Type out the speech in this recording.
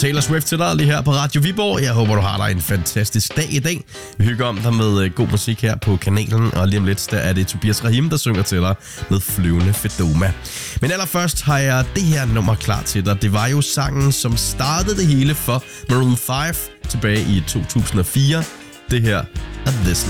Taylor Swift til dig lige her på Radio Viborg. Jeg håber, du har dig en fantastisk dag i dag. Vi hygger om dig med god musik her på kanalen, og lige om lidt, der er det Tobias Rahim, der synger til dig med Flyvende Fedoma. Men allerførst har jeg det her nummer klar til dig. Det var jo sangen, som startede det hele for Maroon 5 tilbage i 2004. Det her er This